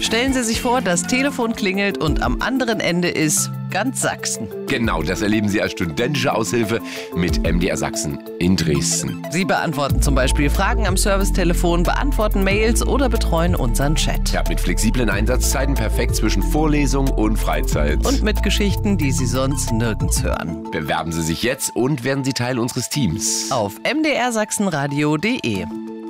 Stellen Sie sich vor, das Telefon klingelt und am anderen Ende ist ganz Sachsen. Genau, das erleben Sie als studentische Aushilfe mit MDR Sachsen in Dresden. Sie beantworten zum Beispiel Fragen am Servicetelefon, beantworten Mails oder betreuen unseren Chat. Ja, mit flexiblen Einsatzzeiten perfekt zwischen Vorlesung und Freizeit. Und mit Geschichten, die Sie sonst nirgends hören. Bewerben Sie sich jetzt und werden Sie Teil unseres Teams. Auf mdrsachsenradio.de.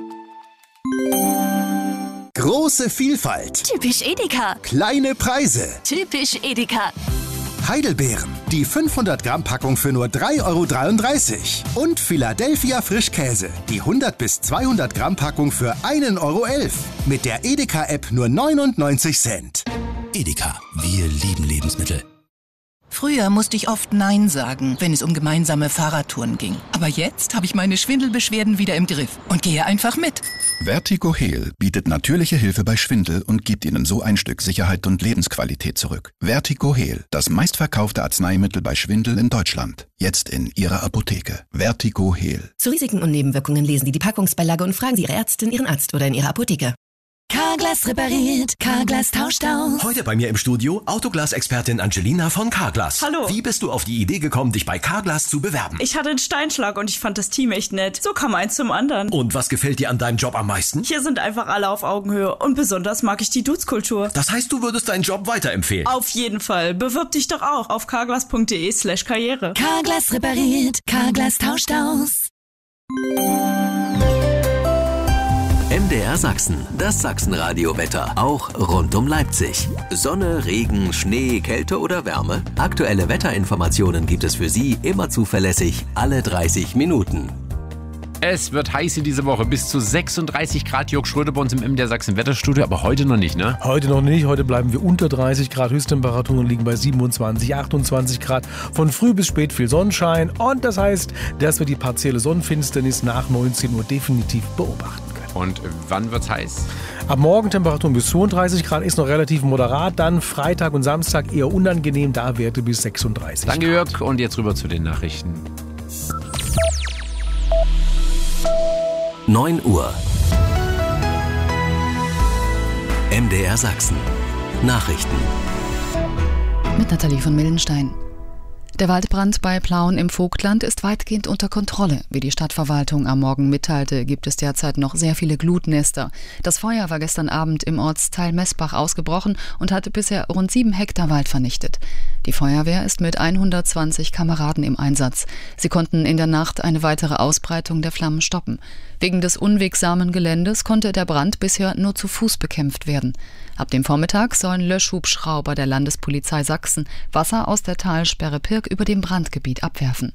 Große Vielfalt. Typisch Edeka. Kleine Preise. Typisch Edeka. Heidelbeeren. Die 500 Gramm Packung für nur 3,33 €. Und Philadelphia Frischkäse. Die 100 bis 200 Gramm Packung für 1,11 € Mit der Edeka-App nur 99 Cent. Edeka, wir lieben Lebensmittel. Früher musste ich oft Nein sagen, wenn es um gemeinsame Fahrradtouren ging. Aber jetzt habe ich meine Schwindelbeschwerden wieder im Griff und gehe einfach mit. Vertigo Heal bietet natürliche Hilfe bei Schwindel und gibt Ihnen so ein Stück Sicherheit und Lebensqualität zurück. Vertigo Heal, das meistverkaufte Arzneimittel bei Schwindel in Deutschland. Jetzt in Ihrer Apotheke. Vertigo Heal. Zu Risiken und Nebenwirkungen lesen Sie die Packungsbeilage und fragen Sie Ihre Ärztin, Ihren Arzt oder in Ihrer Apotheke. Carglass repariert, Carglass tauscht aus. Heute bei mir im Studio Autoglas-Expertin Angelina von Carglass. Hallo. Wie bist du auf die Idee gekommen, dich bei Carglass zu bewerben? Ich hatte einen Steinschlag und ich fand das Team echt nett. So kam eins zum anderen. Und was gefällt dir an deinem Job am meisten? Hier sind einfach alle auf Augenhöhe und besonders mag ich die Dudes-Kultur. Das heißt, du würdest deinen Job weiterempfehlen? Auf jeden Fall. Bewirb dich doch auch auf carglass.de/karriere. Carglass repariert, Carglass tauscht aus. MDR Sachsen, das Sachsenradio-Wetter, auch rund um Leipzig. Sonne, Regen, Schnee, Kälte oder Wärme? Aktuelle Wetterinformationen gibt es für Sie immer zuverlässig, alle 30 Minuten. Es wird heiß in dieser Woche, bis zu 36 Grad. Jörg Schröder bei uns im MDR Sachsen Wetterstudio, aber heute noch nicht, ne? Heute noch nicht, heute bleiben wir unter 30 Grad. Höchsttemperaturen liegen bei 27, 28 Grad. Von früh bis spät viel Sonnenschein und das heißt, dass wir die partielle Sonnenfinsternis nach 19 Uhr definitiv beobachten können. Und wann wird's heiß? Ab morgen Temperaturen bis 32 Grad, ist noch relativ moderat. Dann Freitag und Samstag eher unangenehm, da Werte bis 36 Danke, Grad. Jörg. Und jetzt rüber zu den Nachrichten. 9 Uhr. MDR Sachsen. Nachrichten. Mit Nathalie von Millenstein. Der Waldbrand bei Plauen im Vogtland ist weitgehend unter Kontrolle. Wie die Stadtverwaltung am Morgen mitteilte, gibt es derzeit noch sehr viele Glutnester. Das Feuer war gestern Abend im Ortsteil Messbach ausgebrochen und hatte bisher rund 7 Hektar Wald vernichtet. Die Feuerwehr ist mit 120 Kameraden im Einsatz. Sie konnten in der Nacht eine weitere Ausbreitung der Flammen stoppen. Wegen des unwegsamen Geländes konnte der Brand bisher nur zu Fuß bekämpft werden. Ab dem Vormittag sollen Löschhubschrauber der Landespolizei Sachsen Wasser aus der Talsperre Pirk über dem Brandgebiet abwerfen.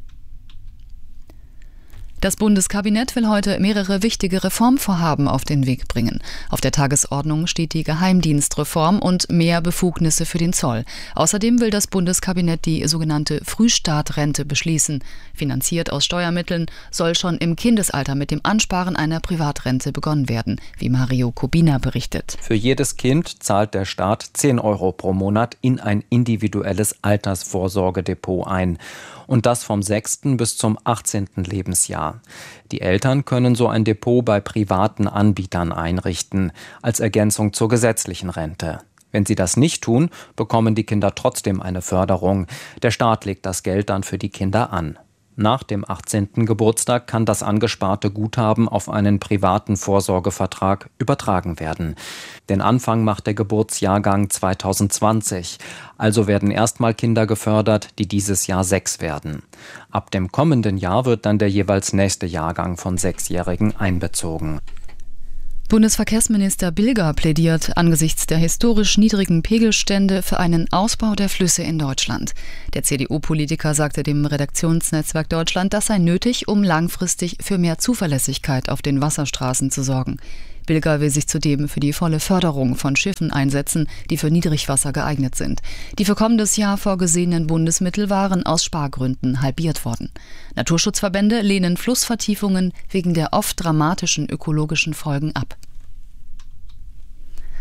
Das Bundeskabinett will heute mehrere wichtige Reformvorhaben auf den Weg bringen. Auf der Tagesordnung steht die Geheimdienstreform und mehr Befugnisse für den Zoll. Außerdem will das Bundeskabinett die sogenannte Frühstartrente beschließen. Finanziert aus Steuermitteln soll schon im Kindesalter mit dem Ansparen einer Privatrente begonnen werden, wie Mario Kubina berichtet. Für jedes Kind zahlt der Staat 10 € pro Monat in ein individuelles Altersvorsorgedepot ein. Und das vom 6. bis zum 18. Lebensjahr. Die Eltern können so ein Depot bei privaten Anbietern einrichten, als Ergänzung zur gesetzlichen Rente. Wenn sie das nicht tun, bekommen die Kinder trotzdem eine Förderung. Der Staat legt das Geld dann für die Kinder an. Nach dem 18. Geburtstag kann das angesparte Guthaben auf einen privaten Vorsorgevertrag übertragen werden. Den Anfang macht der Geburtsjahrgang 2020. Also werden erstmal Kinder gefördert, die dieses Jahr 6 werden. Ab dem kommenden Jahr wird dann der jeweils nächste Jahrgang von 6-Jährigen einbezogen. Bundesverkehrsminister Bilger plädiert angesichts der historisch niedrigen Pegelstände für einen Ausbau der Flüsse in Deutschland. Der CDU-Politiker sagte dem Redaktionsnetzwerk Deutschland, das sei nötig, um langfristig für mehr Zuverlässigkeit auf den Wasserstraßen zu sorgen. Bilger will sich zudem für die volle Förderung von Schiffen einsetzen, die für Niedrigwasser geeignet sind. Die für kommendes Jahr vorgesehenen Bundesmittel waren aus Spargründen halbiert worden. Naturschutzverbände lehnen Flussvertiefungen wegen der oft dramatischen ökologischen Folgen ab.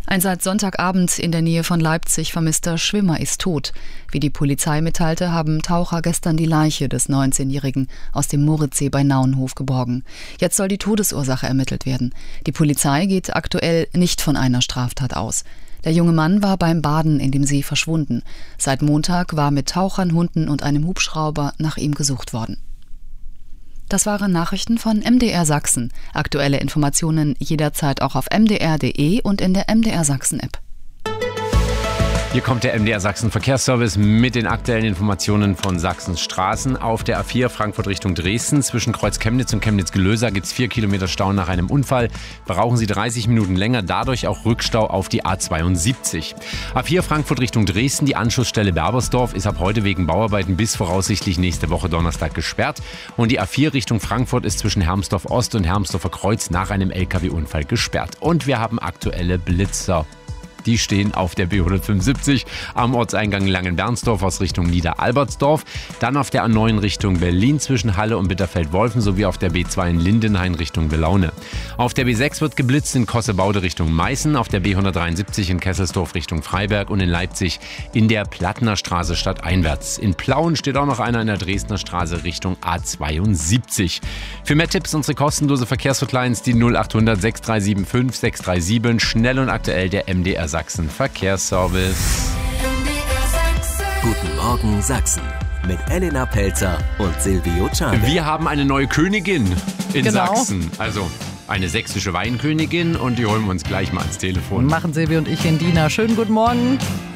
Ein seit Sonntagabend in der Nähe von Leipzig vermisster Schwimmer ist tot. Wie die Polizei mitteilte, haben Taucher gestern die Leiche des 19-Jährigen aus dem Moritzsee bei Naunhof geborgen. Jetzt soll die Todesursache ermittelt werden. Die Polizei geht aktuell nicht von einer Straftat aus. Der junge Mann war beim Baden in dem See verschwunden. Seit Montag war mit Tauchern, Hunden und einem Hubschrauber nach ihm gesucht worden. Das waren Nachrichten von MDR Sachsen. Aktuelle Informationen jederzeit auch auf mdr.de und in der MDR Sachsen App. Hier kommt der MDR Sachsen Verkehrsservice mit den aktuellen Informationen von Sachsens Straßen. Auf der A4 Frankfurt Richtung Dresden zwischen Kreuz Chemnitz und Chemnitz-Gelösa gibt es 4 Kilometer Stau nach einem Unfall. Brauchen Sie 30 Minuten länger, dadurch auch Rückstau auf die A72. A4 Frankfurt Richtung Dresden, die Anschlussstelle Berbersdorf ist ab heute wegen Bauarbeiten bis voraussichtlich nächste Woche Donnerstag gesperrt. Und die A4 Richtung Frankfurt ist zwischen Hermsdorf Ost und Hermsdorfer Kreuz nach einem LKW-Unfall gesperrt. Und wir haben aktuelle Blitzer. Die stehen auf der B175 am Ortseingang Langenbernsdorf aus Richtung Niederalbertsdorf. Dann auf der A9 Richtung Berlin zwischen Halle und Bitterfeld-Wolfen sowie auf der B2 in Lindenhain Richtung Belaune. Auf der B6 wird geblitzt in Kossebaude Richtung Meißen, auf der B173 in Kesselsdorf Richtung Freiberg und in Leipzig in der Plattner Straße stadteinwärts. In Plauen steht auch noch einer in der Dresdner Straße Richtung A72. Für mehr Tipps unsere kostenlose Verkehrshotlines die 0800 6375 637. Schnell und aktuell der MDR Sachsen Verkehrsservice. Guten Morgen Sachsen mit Elena Pelzer und Silvio Czarne. Wir haben eine neue Königin in Genau. Sachsen. Also eine sächsische Weinkönigin und die holen wir uns gleich mal ans Telefon. Machen Silvi und ich in Dina. Schönen guten Morgen.